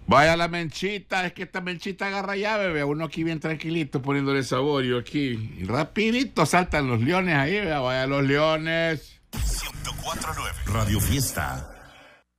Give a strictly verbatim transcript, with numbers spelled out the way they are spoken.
Vaya la menchita, es que esta menchita agarra llave, vea, uno aquí bien tranquilito poniéndole saborio aquí. Y rapidito saltan los leones ahí, vea, vaya los leones. ciento cuatro punto nueve Radio Fiesta.